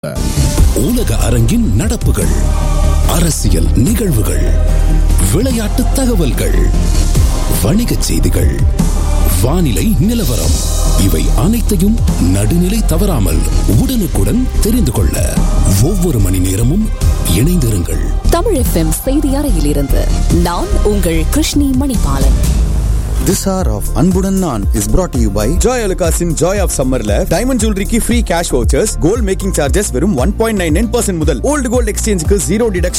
உலக அரங்கின் நடப்புகள், அரசியல் நிகழ்வுகள், விளையாட்டு தகவல்கள், வணிகச் செய்திகள், வானிலை நிலவரம், இவை அனைத்தையும் நடுநிலை தவறாமல் உடனுக்குடன் தெரிந்து கொள்ள ஒவ்வொரு மணி நேரமும் இணைந்திருங்கள். தமிழ் FM செய்தி அறையிலிருந்து நான் உங்கள் Krishni Manibalan. This hour of Anbudan Naan is brought to you by Joy Alukasin Joy of Summerல diamond ஜுவல்லரிக்கு free cash vouchers, gold making charges வெறும் 1.99% முதல், old gold exchangeக்கு 0 deduction